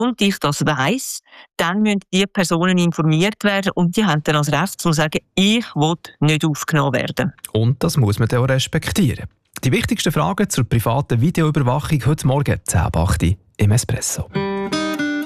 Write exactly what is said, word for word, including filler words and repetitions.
und ich das weiss, dann müssen die Personen informiert werden und die haben dann das Recht zu sagen, ich will nicht aufgenommen werden. Und das muss man dann auch respektieren. Die wichtigsten Fragen zur privaten Videoüberwachung heute Morgen zehn ab acht im Espresso.